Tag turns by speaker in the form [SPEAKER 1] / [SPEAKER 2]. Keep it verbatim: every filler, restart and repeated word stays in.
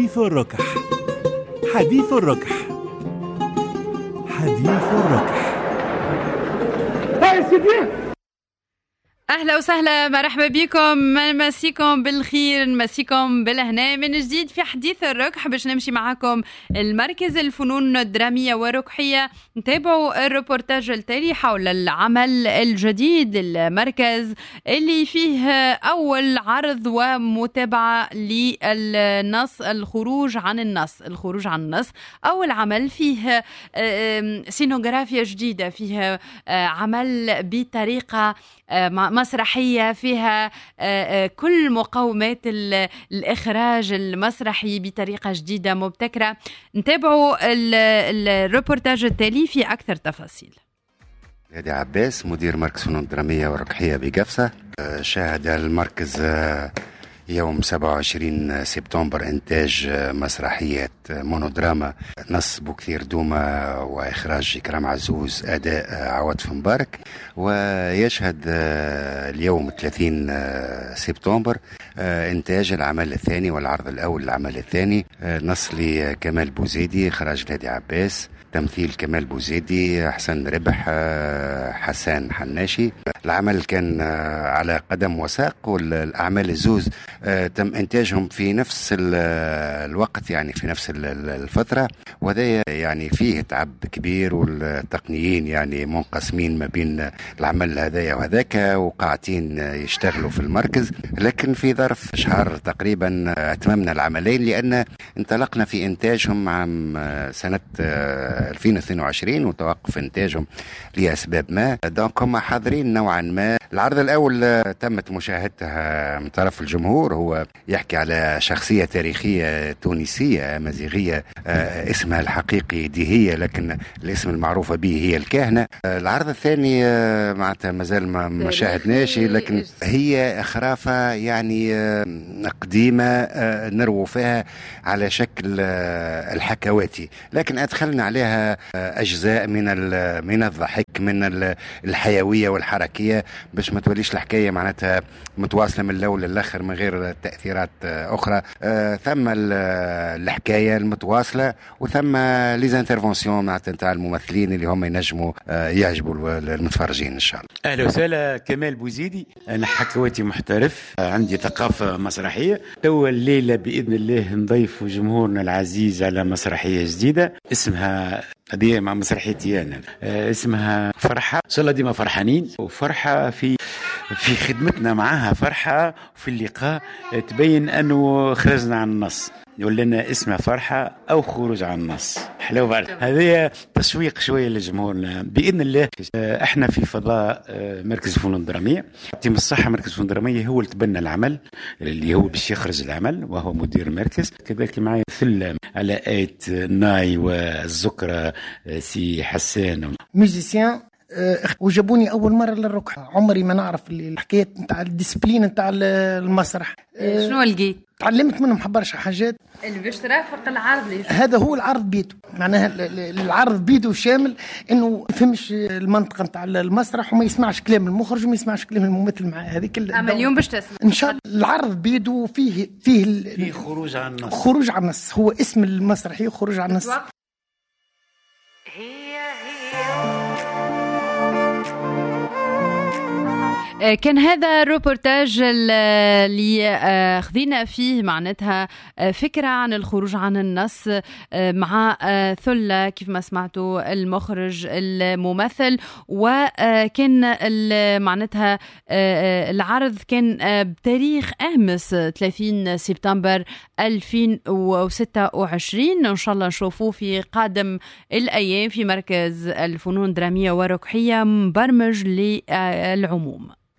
[SPEAKER 1] حديث الركح. حديث الركح. حديث الركح.
[SPEAKER 2] أهلا وسهلا، مرحبا بكم، مسيكم بالخير، مسيكم بالهنا من جديد في حديث الركح باش نمشي معكم المركز الفنون الدرامية والركحية. نتابعوا الروبورتاج التالي حول العمل الجديد للمركز اللي فيه أول عرض ومتابعة للنص الخروج عن النص. الخروج عن النص أول عمل فيه سينوغرافيا جديدة، فيه عمل بطريقة مسرحية، فيها كل مقومات الإخراج المسرحي بطريقة جديدة مبتكرة. نتابعوا الروبورتاج التالي في أكثر تفاصيل.
[SPEAKER 3] هادي عباس، مدير مركز فنون درامية وركحية بقفصة. شاهد المركز يوم سبعة وعشرين سبتمبر إنتاج مسرحية مونودراما نص بوكثير دوما وإخراج إكرام عزوز، أداء عواطف مبارك. ويشهد اليوم ثلاثين سبتمبر إنتاج العمل الثاني والعرض الأول للعمل الثاني، نص لكمال بوزيدي، إخراج هادي عباس، تمثيل كمال بوزيدي، حسن ربح، حسان حناشي. العمل كان على قدم وساق، والأعمال الزوز تم إنتاجهم في نفس الوقت، يعني في نفس الفترة، وهذا يعني فيه تعب كبير، والتقنيين يعني منقسمين ما بين العمل هذايا وهذاك، وقاعدين يشتغلوا في المركز. لكن في ظرف شهر تقريبا أتممنا العملين، لأن انطلقنا في إنتاجهم عام سنة ألفين واثنين وعشرين وتوقف إنتاجهم لأسباب ما. دونك هم حاضرين نوعا ما. العرض الأول تمت مشاهدتها من طرف الجمهور، هو يحكي على شخصية تاريخية تونسية أمازيغية اسمها الحقيقي ديهية، لكن الاسم المعروفة به هي الكاهنة. العرض الثاني معناتها مازال ما شاهدناش، لكن هي خرافة يعني قديمة نروى فيها على شكل الحكواتي، لكن أدخلنا عليها أجزاء من من الضحك، من الحيوية والحركية، باش ما توليش الحكاية معناتها متواصلة من الأول للآخر من غير تأثيرات أخرى. آه ثم الحكاية المتواصلة، وثم ليزانترفونسيون معناتها نتاع الممثلين اللي هم ينجموا آه يعجبوا المتفرجين إن شاء الله.
[SPEAKER 4] أهلا وسهلا، كمال بوزيدي، أنا حكواتي محترف، عندي ثقافة مسرحية. توا الليلة بإذن الله نضيف جمهورنا العزيز على مسرحية جديدة اسمها، هذه مع مسرحيتي أنا، آه اسمها فرحة. إن شاء الله ديما فرحانين، وفرحة في في خدمتنا معها، فرحة في اللقاء تبين أنه خرجنا عن النص، يقول لنا اسمها فرحة أو خروج عن النص. حلو بعد هذه تسويق شوية لجمهورنا بإذن الله. احنا في فضاء مركز فنون الدرامية، تيم الصحة مركز فنون الدرامية هو اللي تبنى العمل، اللي هو باش يخرج العمل، وهو مدير المركز. كذلك معي ثلة على آيت ناي والذكرى سي حسان
[SPEAKER 5] ميوزيسيان، وجابوني أول مرة للركح. عمري ما نعرف الحكاية نتاع الديسبلين نتاع المسرح.
[SPEAKER 2] شنو لقيت؟
[SPEAKER 5] تعلمت منهم حبرشة حاجات
[SPEAKER 2] اللي باش ترافق العرض ليش.
[SPEAKER 5] هذا هو العرض بيته، معناها العرض بيته شامل، انه يفهمش المنطقه نتاع المسرح، وما يسمعش كلام المخرج، وما يسمعش كلام الممثل معاه. هذه كل
[SPEAKER 2] اما اليوم باش تسمع
[SPEAKER 5] ان شاء الله. العرض بيده فيه فيه
[SPEAKER 4] فيه خروج عن النص.
[SPEAKER 5] خروج عن النص هو اسم المسرحيه، خروج عن النص.
[SPEAKER 2] هي هي كان هذا الروبورتاج اللي خذينا فيه معناتها فكرة عن الخروج عن النص مع ثلة كيف ما سمعتوا المخرج الممثل. وكان معناتها العرض كان بتاريخ أمس ثلاثين سبتمبر ألفين وستة وعشرين. إن شاء الله نشوفوه في قادم الأيام في مركز الفنون الدرامية والركحية مبرمج للعموم.